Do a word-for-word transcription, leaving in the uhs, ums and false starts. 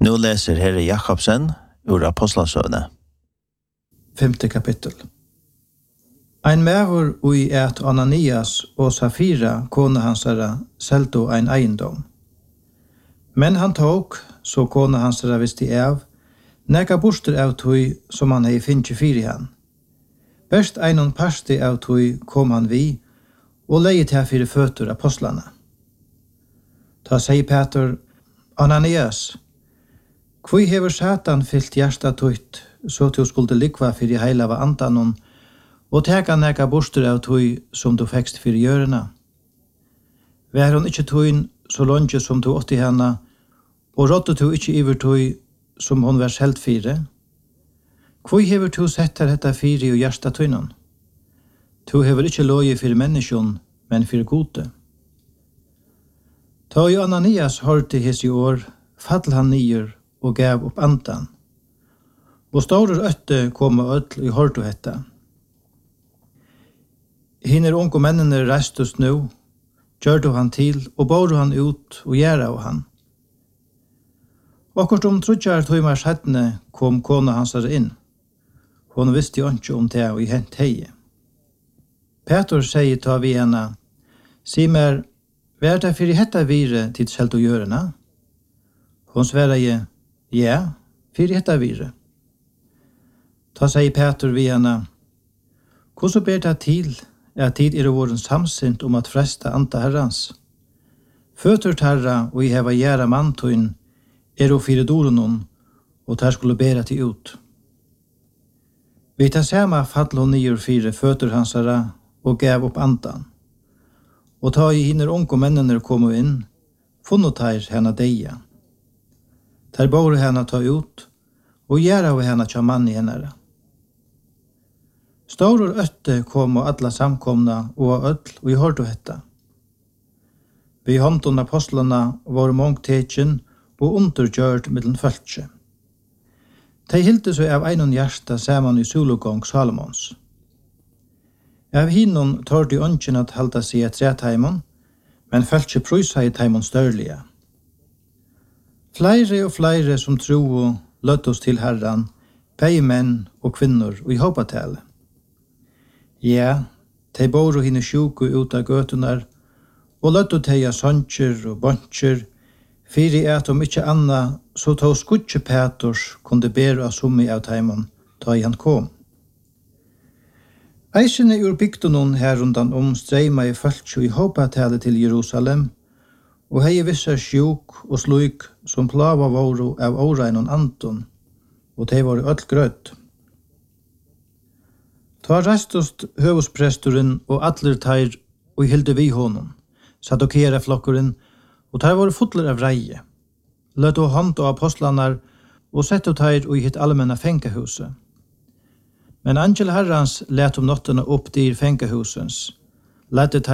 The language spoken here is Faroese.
Nu läser Herre Jakobsen ur Apostlasøvne. Femte kapittel. Ein mævur ui et Ananias og Safira, kone hansara, selto ein eiendom. Men han tok, så kone hansara visste av, neka borster av tui som han hei finnje fyri han. Best einon parsti av tui kom han vi, og leie til fyri føtur apostlana. Ta sier Peter, Ananias, kvui hever Satan fyllt hjärsta tutt, så du skulle likva fyrir heilava andanon, og teka neka borster av tui som du fekst fyrir gjørena. Vær hon ikkje tuin så longe som du åtti henne, og rådde du ikkje iver tui som hon var selv fire? Kvui hever du sett her hetta fyri og hjärsta tuinon? Tu hever ikkje loje fyrir menneskjon, men fyrir gode. Ta jo Ananias hørte his i år, fall han nyer og gav opp andan. Og store øtte kom og ødel i hørte hetta. Hinner unge mennene reistes nu, gjør han til, og bor han ut og gjør av han. Akkurat om trudjar tøymar settene kom kona hans inn. Hon visste jo ikke om det og i hent heie. Peter sier ta vi henne, si mer, hva er det for i hetta vire til selv å gjøre henne? Hon svarer je, ja, for i hetta vire. Ta sier Peter vi henne, hvordan ber det til at tid er våren samsint om at fresta anta herrans? Føter terra og i heva gjæra mantøyn er og fire doronon, og ter skulle bæra til ut. Vi tar sama fall hon nyer fire føter hansara og gav opp andan. Og ta i hinner unge mennene kom inn, funnet her henne deia. Der bor henne ta ut, og gjør av henne tja mann i henne. Store øtte kom og alla samkomna og ødel, og i hørte hetta. Vi hånden apostlene var mångteken og undergjørt middelen følge. De hilte seg av einon hjärsta saman i sologång Salomons. Av hinnon tar de ønsken at halda seg et tretheimon, men følge prysa i teimon størlige. Flere og flere som tro og løtt oss til herran, pei menn og kvinnor og i hoppatale. Ja, de bor og hinne sjuku ut av gøtunar, og løtt å teia soncher og boncher, fyri at om ikkje anna, så ta skutje Peters kunde bera summi av teimon, ta i han kom. Eisene ur bygdunon her rundan om streima i fölkju i hoppatale til Jerusalem, og hei vissa sjuk og sluik som plava våru av åreinon anton, og de var öll grøtt. Ta restost høvuspresturen og atler teir og hilde vi honom, sadokera flokkuren, og teir var fotler av reie. Løtt og hånd og apostlanar, og sett og teir og hitt allmenna fengehuset. Men angel herrans let om nottene opp dyr fengehusens, lette